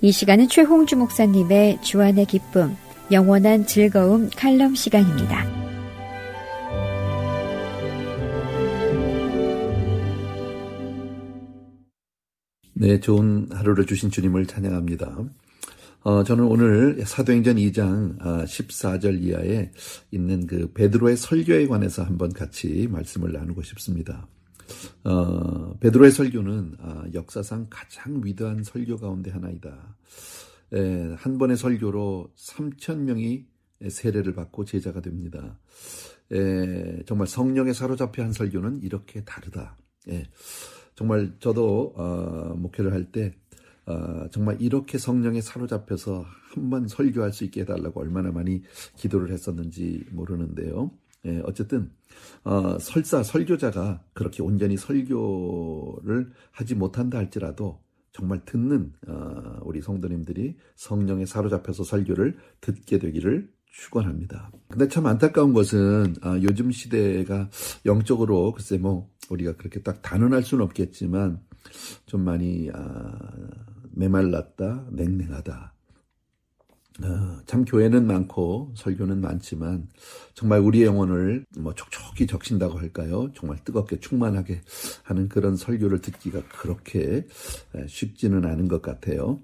이 시간은 최홍주 목사님의 주안의 기쁨, 영원한 즐거움 칼럼 시간입니다. 네, 좋은 하루를 주신 주님을 찬양합니다. 저는 오늘 사도행전 2장 14절 이하에 있는 그 베드로의 설교에 관해서 한번 같이 말씀을 나누고 싶습니다. 베드로의 설교는 역사상 가장 위대한 설교 가운데 하나이다. 한 번의 설교로 3,000명이 세례를 받고 제자가 됩니다. 정말 성령에 사로잡혀 한 설교는 이렇게 다르다. 정말 저도 목회를 할 때 정말 이렇게 성령에 사로잡혀서 한 번 설교할 수 있게 해달라고 얼마나 많이 기도를 했었는지 모르는데요. 어쨌든 설교자가 그렇게 온전히 설교를 하지 못한다 할지라도 정말 듣는 우리 성도님들이 성령에 사로잡혀서 설교를 듣게 되기를 축원합니다. 근데 참 안타까운 것은 요즘 시대가 영적으로 글쎄 우리가 그렇게 딱 단언할 수는 없겠지만 좀 많이 메말랐다, 냉랭하다. 참 교회는 많고 설교는 많지만 정말 우리의 영혼을 촉촉히 적신다고 할까요? 정말 뜨겁게 충만하게 하는 그런 설교를 듣기가 그렇게 쉽지는 않은 것 같아요.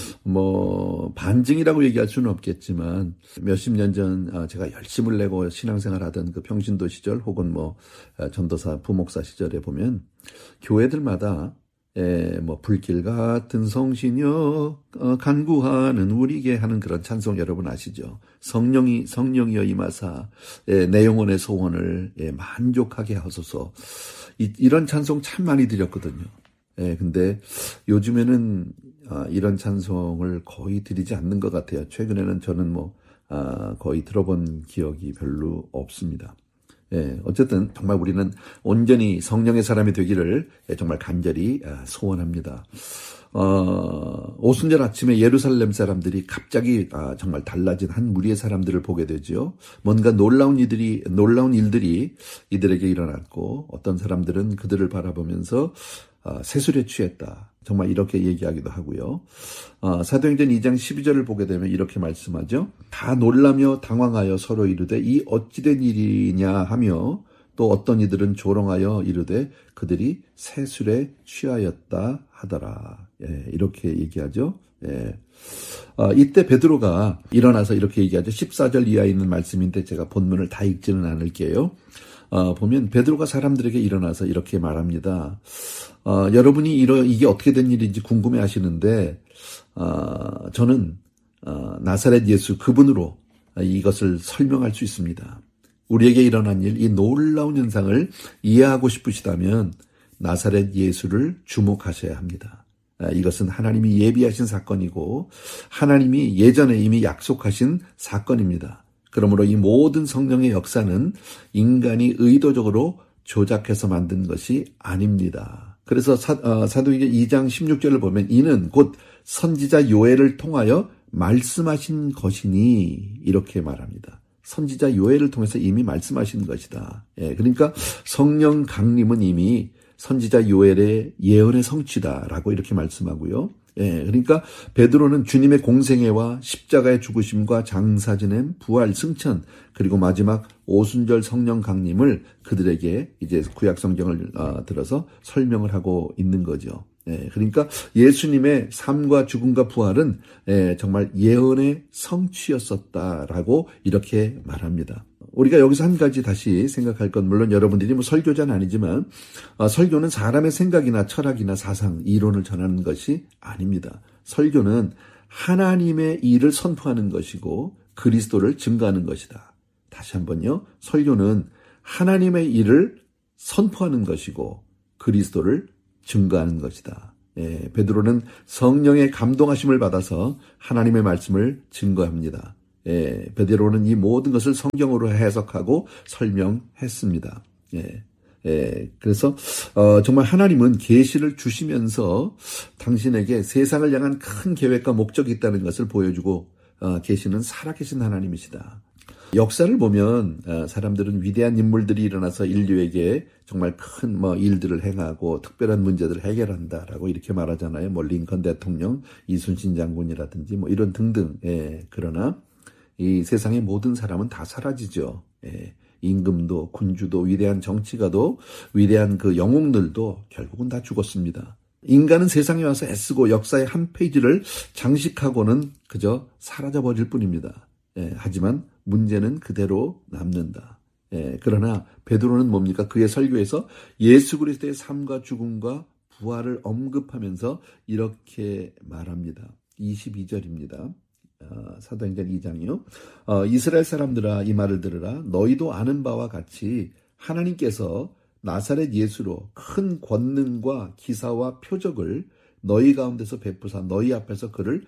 반증이라고 얘기할 수는 없겠지만 몇십 년 전 제가 열심을 내고 신앙생활 하던 그 평신도 시절 혹은 전도사 부목사 시절에 보면 교회들마다 불길 같은 성신여 간구하는 우리에게 하는 그런 찬송 여러분 아시죠? 성령이여 임하사 내 영혼의 소원을 만족하게 하소서. 이런 찬송 참 많이 드렸거든요. 근데 요즘에는 이런 찬송을 거의 드리지 않는 것 같아요. 최근에는 저는 거의 들어본 기억이 별로 없습니다. 어쨌든 정말 우리는 온전히 성령의 사람이 되기를 정말 간절히 소원합니다. 오순절 아침에 예루살렘 사람들이 갑자기 정말 달라진 한 무리의 사람들을 보게 되죠. 뭔가 놀라운 일들이 이들에게 일어났고 어떤 사람들은 그들을 바라보면서 세술에 취했다. 정말 이렇게 얘기하기도 하고요. 사도행전 2장 12절을 보게 되면 이렇게 말씀하죠. 다 놀라며 당황하여 서로 이르되 이 어찌된 일이냐 하며 또 어떤 이들은 조롱하여 이르되 그들이 세술에 취하였다 하더라. 이렇게 얘기하죠. 이때 베드로가 일어나서 이렇게 얘기하죠. 14절 이하에 있는 말씀인데 제가 본문을 다 읽지는 않을게요. 보면 베드로가 사람들에게 일어나서 이렇게 말합니다. 여러분이 이게 어떻게 된 일인지 궁금해 하시는데 저는 나사렛 예수 그분으로 이것을 설명할 수 있습니다. 우리에게 일어난 일, 이 놀라운 현상을 이해하고 싶으시다면 나사렛 예수를 주목하셔야 합니다. 이것은 하나님이 예비하신 사건이고 하나님이 예전에 이미 약속하신 사건입니다. 그러므로 이 모든 성령의 역사는 인간이 의도적으로 조작해서 만든 것이 아닙니다. 그래서 사도행전 2장 16절을 보면 이는 곧 선지자 요엘을 통하여 말씀하신 것이니 이렇게 말합니다. 선지자 요엘을 통해서 이미 말씀하신 것이다. 그러니까 성령 강림은 이미 선지자 요엘의 예언의 성취다라고 이렇게 말씀하고요. 그러니까 베드로는 주님의 공생애와 십자가의 죽으심과 장사 지냄, 부활, 승천 그리고 마지막 오순절 성령 강림을 그들에게 이제 구약 성경을 들어서 설명을 하고 있는 거죠. 그러니까 예수님의 삶과 죽음과 부활은 정말 예언의 성취였었다라고 이렇게 말합니다. 우리가 여기서 한 가지 다시 생각할 건 물론 여러분들이 설교자는 아니지만 설교는 사람의 생각이나 철학이나 사상, 이론을 전하는 것이 아닙니다. 설교는 하나님의 일을 선포하는 것이고 그리스도를 증거하는 것이다. 다시 한번요. 설교는 하나님의 일을 선포하는 것이고 그리스도를 증거하는 것이다. 베드로는 성령의 감동하심을 받아서 하나님의 말씀을 증거합니다. 베드로는 이 모든 것을 성경으로 해석하고 설명했습니다. 그래서 정말 하나님은 계시를 주시면서 당신에게 세상을 향한 큰 계획과 목적이 있다는 것을 보여주고 계시는 살아계신 하나님이시다. 역사를 보면 사람들은 위대한 인물들이 일어나서 인류에게 정말 큰 일들을 행하고 특별한 문제들을 해결한다라고 이렇게 말하잖아요. 링컨 대통령, 이순신 장군이라든지 이런 등등. 그러나 이 세상의 모든 사람은 다 사라지죠. 임금도, 군주도, 위대한 정치가도, 위대한 그 영웅들도 결국은 다 죽었습니다. 인간은 세상에 와서 애쓰고 역사의 한 페이지를 장식하고는 그저 사라져버릴 뿐입니다. 하지만 문제는 그대로 남는다. 그러나 베드로는 뭡니까? 그의 설교에서 예수 그리스도의 삶과 죽음과 부활을 언급하면서 이렇게 말합니다. 22절입니다. 사도행전 2장이요. 이스라엘 사람들아 이 말을 들으라. 너희도 아는 바와 같이 하나님께서 나사렛 예수로 큰 권능과 기사와 표적을 너희 가운데서 베푸사 너희 앞에서 그를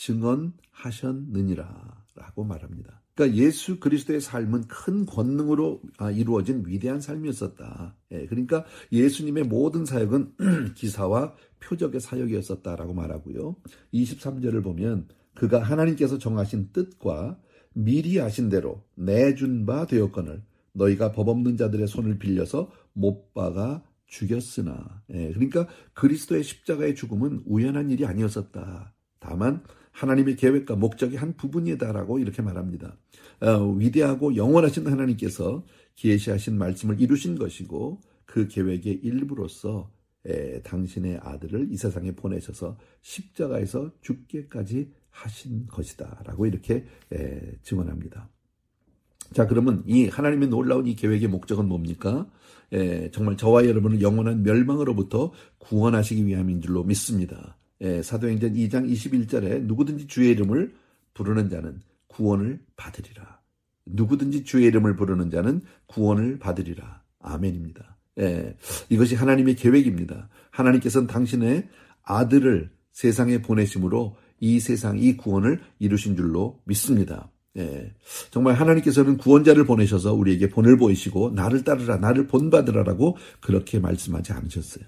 증언하셨느니라 라고 말합니다. 그러니까 예수 그리스도의 삶은 큰 권능으로 이루어진 위대한 삶이었었다. 그러니까 예수님의 모든 사역은 기사와 표적의 사역이었었다라고 말하고요. 23절을 보면 그가 하나님께서 정하신 뜻과 미리 아신 대로 내준 바 되었거늘 너희가 법 없는 자들의 손을 빌려서 못 박아 죽였으나. 그러니까 그리스도의 십자가의 죽음은 우연한 일이 아니었었다. 다만 하나님의 계획과 목적의 한 부분이다라고 이렇게 말합니다. 위대하고 영원하신 하나님께서 계시하신 말씀을 이루신 것이고 그 계획의 일부로서 당신의 아들을 이 세상에 보내셔서 십자가에서 죽게까지 하신 것이다 라고 이렇게 증언합니다. 자, 그러면 이 하나님의 놀라운 이 계획의 목적은 뭡니까? 정말 저와 여러분을 영원한 멸망으로부터 구원하시기 위함인 줄로 믿습니다. 사도행전 2장 21절에 누구든지 주의 이름을 부르는 자는 구원을 받으리라. 누구든지 주의 이름을 부르는 자는 구원을 받으리라. 아멘입니다. 이것이 하나님의 계획입니다. 하나님께서는 당신의 아들을 세상에 보내심으로 이 세상, 이 구원을 이루신 줄로 믿습니다. 정말 하나님께서는 구원자를 보내셔서 우리에게 본을 보이시고 나를 따르라, 나를 본받으라라고 그렇게 말씀하지 않으셨어요.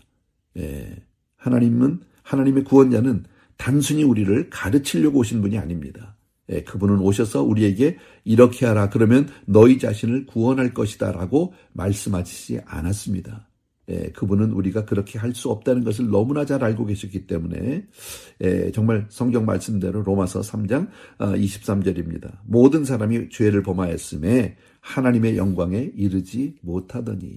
하나님의 구원자는 단순히 우리를 가르치려고 오신 분이 아닙니다. 그분은 오셔서 우리에게 이렇게 하라, 그러면 너희 자신을 구원할 것이다 라고 말씀하시지 않았습니다. 그분은 우리가 그렇게 할 수 없다는 것을 너무나 잘 알고 계셨기 때문에 정말 성경 말씀대로 로마서 3장 23절입니다. 모든 사람이 죄를 범하였음에 하나님의 영광에 이르지 못하더니.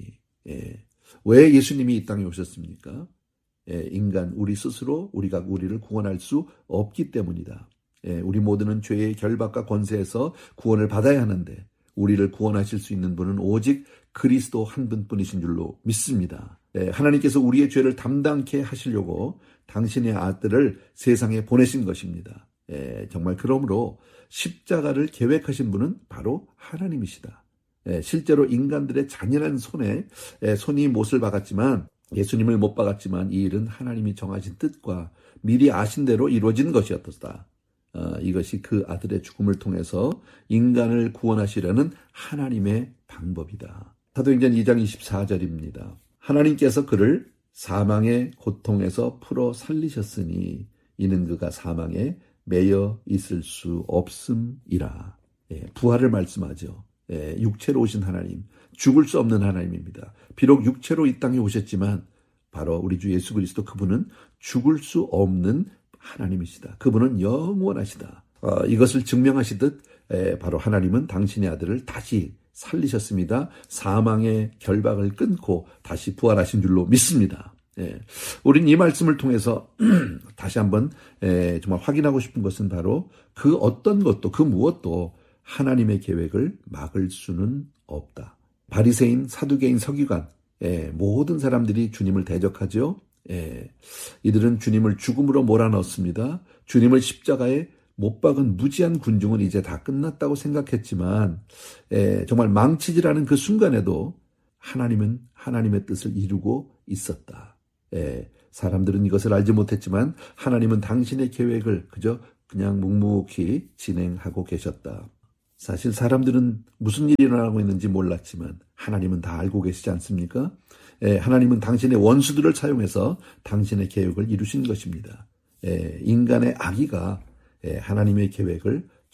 왜 예수님이 이 땅에 오셨습니까? 인간 우리 스스로 우리가 우리를 구원할 수 없기 때문이다. 우리 모두는 죄의 결박과 권세에서 구원을 받아야 하는데 우리를 구원하실 수 있는 분은 오직 그리스도 한 분뿐이신 줄로 믿습니다. 하나님께서 우리의 죄를 담당케 하시려고 당신의 아들을 세상에 보내신 것입니다. 정말 그러므로 십자가를 계획하신 분은 바로 하나님이시다. 실제로 인간들의 잔인한 손이 못을 박았지만 예수님을 못 박았지만 이 일은 하나님이 정하신 뜻과 미리 아신 대로 이루어진 것이었다. 이것이 그 아들의 죽음을 통해서 인간을 구원하시려는 하나님의 방법이다. 사도행전 2장 24절입니다. 하나님께서 그를 사망의 고통에서 풀어 살리셨으니 이는 그가 사망에 매여 있을 수 없음이라. 부활을 말씀하죠. 육체로 오신 하나님, 죽을 수 없는 하나님입니다. 비록 육체로 이 땅에 오셨지만 바로 우리 주 예수 그리스도 그분은 죽을 수 없는 하나님이시다. 그분은 영원하시다. 이것을 증명하시듯 바로 하나님은 당신의 아들을 다시 살리셨습니다. 사망의 결박을 끊고 다시 부활하신 줄로 믿습니다. 우린 이 말씀을 통해서 다시 한번 정말 확인하고 싶은 것은 바로 그 어떤 것도 그 무엇도 하나님의 계획을 막을 수는 없다. 바리새인, 사두개인, 서기관 모든 사람들이 주님을 대적하죠. 이들은 주님을 죽음으로 몰아넣습니다. 주님을 십자가에 못 박은 무지한 군중은 이제 다 끝났다고 생각했지만 정말 망치질하는 그 순간에도 하나님은 하나님의 뜻을 이루고 있었다. 사람들은 이것을 알지 못했지만 하나님은 당신의 계획을 그냥 묵묵히 진행하고 계셨다. 사실 사람들은 무슨 일이 일어나고 있는지 몰랐지만 하나님은 다 알고 계시지 않습니까? 하나님은 당신의 원수들을 사용해서 당신의 계획을 이루신 것입니다. 인간의 악의가 하나님의 계획을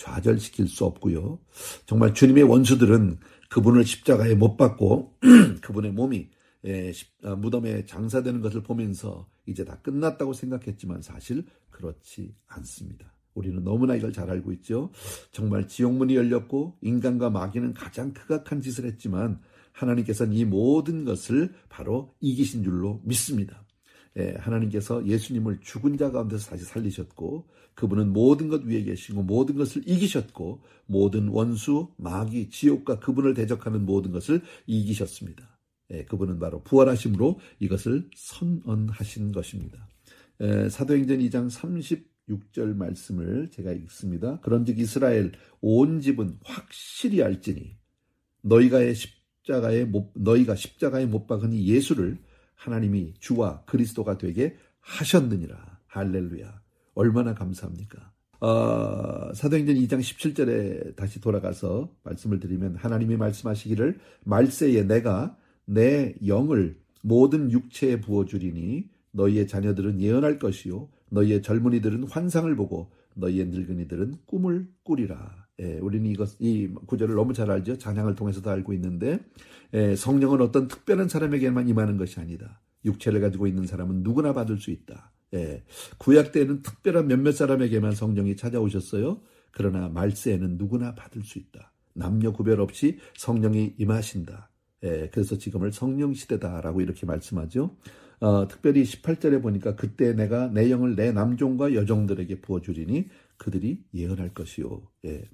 좌절시킬 수 없고요. 정말 주님의 원수들은 그분을 십자가에 못 박고 그분의 몸이 무덤에 장사되는 것을 보면서 이제 다 끝났다고 생각했지만 사실 그렇지 않습니다. 우리는 너무나 이걸 잘 알고 있죠. 정말 지옥문이 열렸고 인간과 마귀는 가장 극악한 짓을 했지만 하나님께서는 이 모든 것을 바로 이기신 줄로 믿습니다. 하나님께서 예수님을 죽은 자 가운데서 다시 살리셨고 그분은 모든 것 위에 계시고 모든 것을 이기셨고 모든 원수, 마귀, 지옥과 그분을 대적하는 모든 것을 이기셨습니다. 그분은 바로 부활하심으로 이것을 선언하신 것입니다. 사도행전 2장 36절 말씀을 제가 읽습니다. 그런즉 이스라엘 온 집은 확실히 알지니 너희가 십자가에 못 박은 이 예수를 하나님이 주와 그리스도가 되게 하셨느니라. 할렐루야. 얼마나 감사합니까? 사도행전 2장 17절에 다시 돌아가서 말씀을 드리면 하나님이 말씀하시기를 말세에 내가 내 영을 모든 육체에 부어주리니 너희의 자녀들은 예언할 것이요 너희의 젊은이들은 환상을 보고 너희의 늙은이들은 꿈을 꾸리라. 우리는 이 구절을 너무 잘 알죠. 찬양을 통해서도 알고 있는데 성령은 어떤 특별한 사람에게만 임하는 것이 아니다. 육체를 가지고 있는 사람은 누구나 받을 수 있다. 구약 때에는 특별한 몇몇 사람에게만 성령이 찾아오셨어요. 그러나 말세에는 누구나 받을 수 있다. 남녀 구별 없이 성령이 임하신다. 그래서 지금을 성령 시대다라고 이렇게 말씀하죠. 특별히 18절에 보니까 그때 내가 내 영을 내 남종과 여종들에게 부어주리니 그들이 예언할 것이요.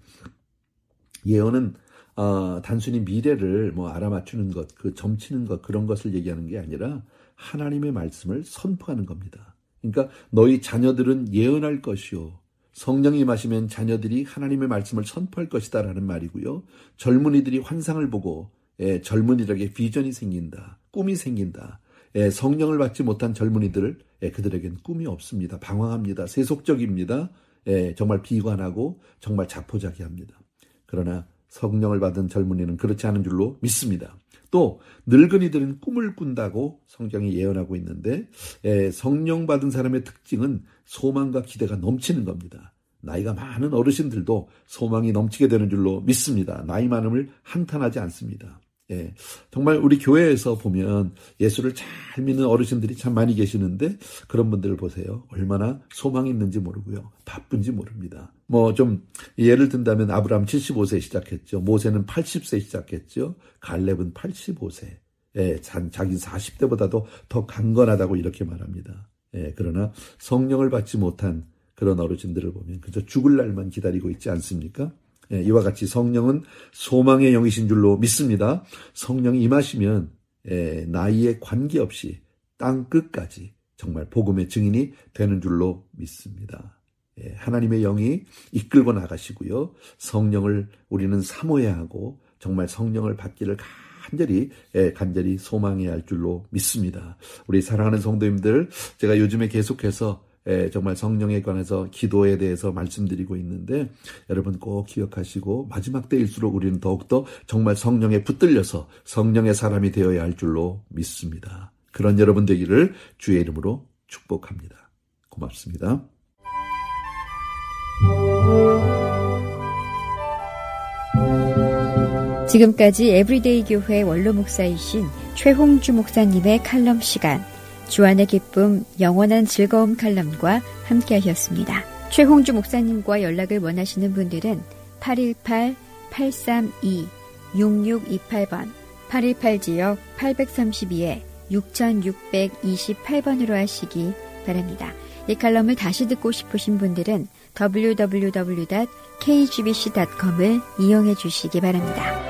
예언은 단순히 미래를 알아맞추는 것, 그 점치는 것 그런 것을 얘기하는 게 아니라 하나님의 말씀을 선포하는 겁니다. 그러니까 너희 자녀들은 예언할 것이요. 성령이 임하시면 자녀들이 하나님의 말씀을 선포할 것이다라는 말이고요. 젊은이들이 환상을 보고 젊은이들에게 비전이 생긴다. 꿈이 생긴다. 성령을 받지 못한 젊은이들 그들에겐 꿈이 없습니다. 방황합니다. 세속적입니다. 정말 비관하고 정말 자포자기합니다. 그러나 성령을 받은 젊은이는 그렇지 않은 줄로 믿습니다. 또 늙은이들은 꿈을 꾼다고 성경이 예언하고 있는데 성령 받은 사람의 특징은 소망과 기대가 넘치는 겁니다. 나이가 많은 어르신들도 소망이 넘치게 되는 줄로 믿습니다. 나이 많음을 한탄하지 않습니다. 정말 우리 교회에서 보면 예수를 잘 믿는 어르신들이 참 많이 계시는데 그런 분들을 보세요. 얼마나 소망이 있는지 모르고요. 바쁜지 모릅니다. 좀 예를 든다면 아브라함 75세 시작했죠. 모세는 80세 시작했죠. 갈렙은 85세. 자기 40대보다도 더 강건하다고 이렇게 말합니다. 그러나 성령을 받지 못한 그런 어르신들을 보면 그저 죽을 날만 기다리고 있지 않습니까? 이와 같이 성령은 소망의 영이신 줄로 믿습니다. 성령이 임하시면 나이에 관계없이 땅 끝까지 정말 복음의 증인이 되는 줄로 믿습니다. 하나님의 영이 이끌고 나가시고요. 성령을 우리는 사모해야 하고 정말 성령을 받기를 간절히 소망해야 할 줄로 믿습니다. 우리 사랑하는 성도님들, 제가 요즘에 계속해서 정말 성령에 관해서 기도에 대해서 말씀드리고 있는데 여러분 꼭 기억하시고 마지막 때일수록 우리는 더욱더 정말 성령에 붙들려서 성령의 사람이 되어야 할 줄로 믿습니다. 그런 여러분 되기를 주의 이름으로 축복합니다. 고맙습니다. 지금까지 에브리데이 교회 원로 목사이신 최홍주 목사님의 칼럼 시간 주안의 기쁨, 영원한 즐거움 칼럼과 함께하셨습니다. 최홍주 목사님과 연락을 원하시는 분들은 818-832-6628번, 818지역 832에 6628번으로 하시기 바랍니다. 이 칼럼을 다시 듣고 싶으신 분들은 www.kgbc.com을 이용해 주시기 바랍니다.